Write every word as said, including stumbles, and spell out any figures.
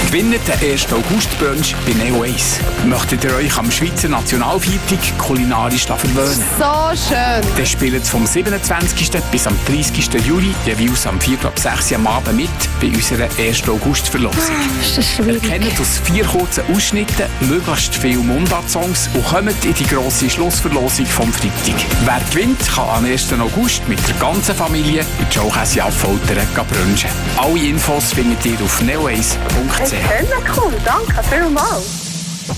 Gewinnt den ersten August-Brunch bei Neo Ace. Möchtet ihr euch am Schweizer Nationalviertag kulinarisch verwöhnen? So schön! Dann spielt vom siebenundzwanzigsten bis am dreißigsten Juli jeweils am vier ab sechs Uhr am Abend mit bei unserer ersten August-Verlosung. Ist das schwierig? Ihr kennt aus vier kurzen Ausschnitten möglichst viele Mundart-Songs und kommt in die grosse Schlussverlosung vom Freitag. Wer gewinnt, kann am ersten August mit der ganzen Familie in die Showkäse Affoltern brunchen. Alle Infos findet ihr auf neoace punkt c h. Cool, danke vielmals.